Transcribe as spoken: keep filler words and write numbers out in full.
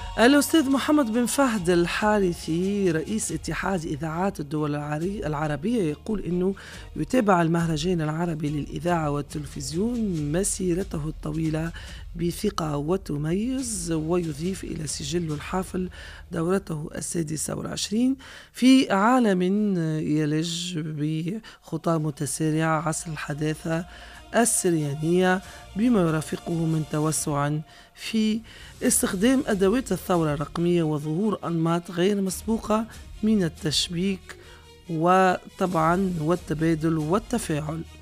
الأستاذ محمد بن فهد الحارثي رئيس اتحاد إذاعات الدول العري- العربية يقول إنه يتابع المهرجان العربي للإذاعة والتلفزيون مسيرته الطويلة بثقة وتميز، ويضيف إلى سجله الحافل دورته السادسة والعشرين في عالم يلج بخطى متسارعة عصر الحداثة السريانية، بما يرافقه من توسع في استخدام أدوات الثورة الرقمية وظهور أنماط غير مسبوقة من التشبيك وطبعا والتبادل والتفاعل.